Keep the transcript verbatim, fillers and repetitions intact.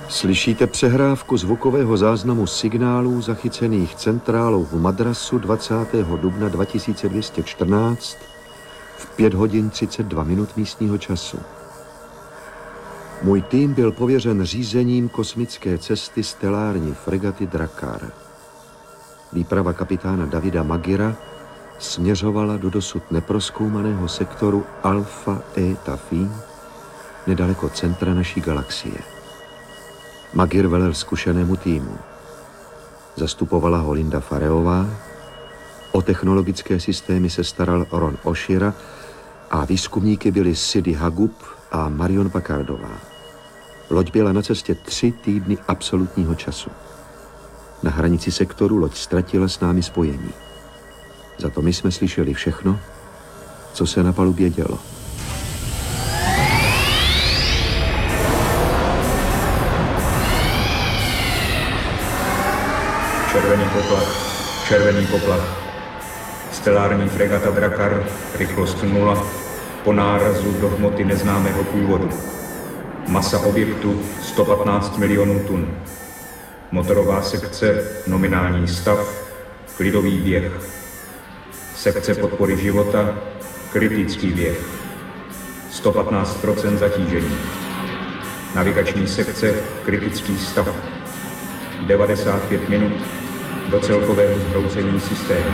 Slyšíte přehrávku zvukového záznamu signálů zachycených centrálou v Madrasu dvacátého dubna dva tisíce dvě stě čtrnáct v pět hodin třicet dva minut místního času. Můj tým byl pověřen řízením kosmické cesty stelární fregaty Drakkar. Výprava kapitána Davida Magira směřovala do dosud neprozkoumaného sektoru Alpha Eta Phi nedaleko centra naší galaxie. Magir velel zkušenému týmu. Zastupovala ho Linda Fareová, o technologické systémy se staral Ron Oshira a výzkumníky byli Sidi Hagub a Marion Packardová. Loď byla na cestě tři týdny absolutního času. Na hranici sektoru loď ztratila s námi spojení. Za to my jsme slyšeli všechno, co se na palubě dělo. Červený poplach, červený poplach. Stelární fregata Drakkar, rychlost nula, po nárazu do hmoty neznámého původu. Masa objektu sto patnáct milionů tun. Motorová sekce, nominální stav, klidový běh. Sekce podpory života, kritický běh. sto patnáct procent zatížení. Navigační sekce, kritický stav. devadesát pět minut do celkového zhroucení systému.